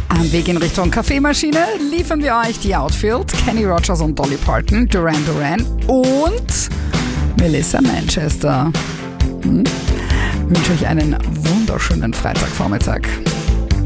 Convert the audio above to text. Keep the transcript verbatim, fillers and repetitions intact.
Am Weg in Richtung Kaffeemaschine liefern wir euch die Outfield, Kenny Rogers und Dolly Parton, Duran Duran und Melissa Manchester. Hm? Ich wünsche euch einen wunderschönen Freitagvormittag.